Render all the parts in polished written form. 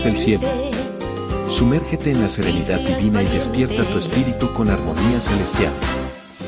del cielo. Sumérgete en la serenidad divina y despierta tu espíritu con armonías celestiales.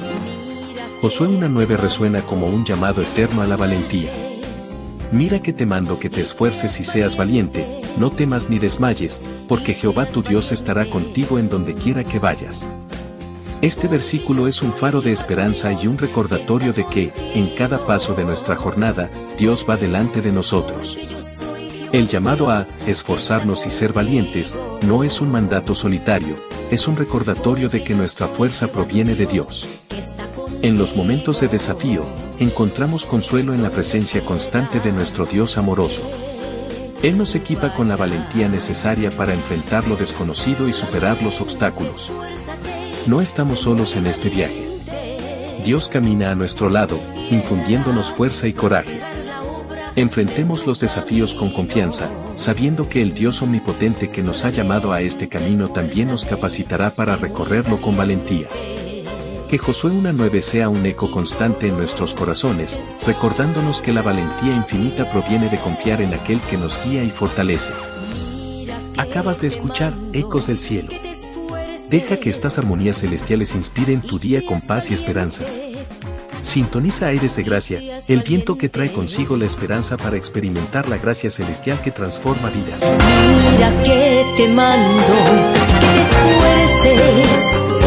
Josué 1:9 resuena como un llamado eterno a la valentía. Mira que te mando que te esfuerces y seas valiente, no temas ni desmayes, porque Jehová tu Dios estará contigo en donde quiera que vayas. Este versículo es un faro de esperanza y un recordatorio de que, en cada paso de nuestra jornada, Dios va delante de nosotros. El llamado a esforzarnos y ser valientes no es un mandato solitario, es un recordatorio de que nuestra fuerza proviene de Dios. En los momentos de desafío, encontramos consuelo en la presencia constante de nuestro Dios amoroso. Él nos equipa con la valentía necesaria para enfrentar lo desconocido y superar los obstáculos. No estamos solos en este viaje. Dios camina a nuestro lado, infundiéndonos fuerza y coraje. Enfrentemos los desafíos con confianza, sabiendo que el Dios omnipotente que nos ha llamado a este camino también nos capacitará para recorrerlo con valentía. Que Josué 1:9 sea un eco constante en nuestros corazones, recordándonos que la valentía infinita proviene de confiar en aquel que nos guía y fortalece. Acabas de escuchar Ecos del Cielo. Deja que estas armonías celestiales inspiren tu día con paz y esperanza. Sintoniza Aires de Gracia, el viento que trae consigo la esperanza para experimentar la gracia celestial que transforma vidas. Mira que te mando, que te esfuerces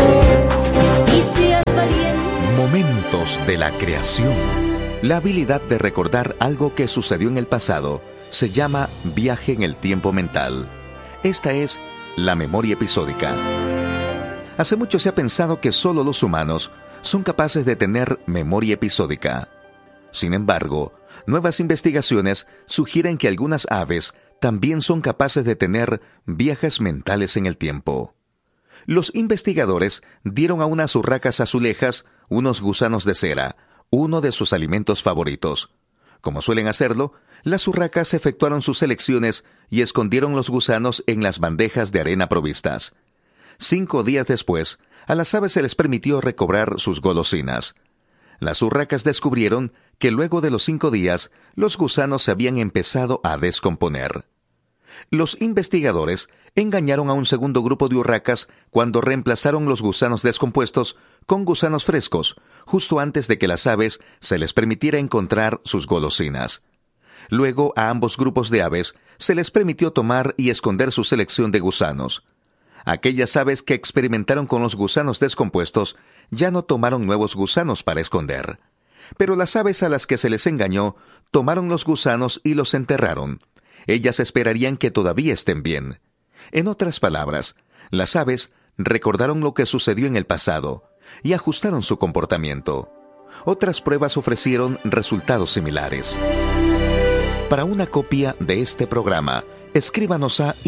y seas valiente. Momentos de la creación. La habilidad de recordar algo que sucedió en el pasado se llama viaje en el tiempo mental. Esta es la memoria episódica. Hace mucho se ha pensado que solo los humanos son capaces de tener memoria episódica. Sin embargo, nuevas investigaciones sugieren que algunas aves también son capaces de tener viajes mentales en el tiempo. Los investigadores dieron a unas urracas azulejas unos gusanos de cera, uno de sus alimentos favoritos. Como suelen hacerlo, las urracas efectuaron sus selecciones y escondieron los gusanos en las bandejas de arena provistas. 5 días después, a las aves se les permitió recobrar sus golosinas. Las urracas descubrieron que luego de los 5 días, los gusanos se habían empezado a descomponer. Los investigadores engañaron a un segundo grupo de urracas cuando reemplazaron los gusanos descompuestos con gusanos frescos, justo antes de que las aves se les permitiera encontrar sus golosinas. Luego, a ambos grupos de aves se les permitió tomar y esconder su selección de gusanos. Aquellas aves que experimentaron con los gusanos descompuestos ya no tomaron nuevos gusanos para esconder. Pero las aves a las que se les engañó tomaron los gusanos y los enterraron. Ellas esperarían que todavía estén bien. En otras palabras, las aves recordaron lo que sucedió en el pasado y ajustaron su comportamiento. Otras pruebas ofrecieron resultados similares. Para una copia de este programa, escríbanos a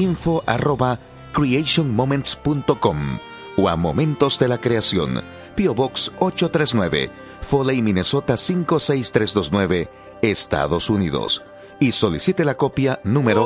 info@creationmoments.com o a Momentos de la Creación, P.O. Box 839, Foley, Minnesota 56329, Estados Unidos, y solicite la copia número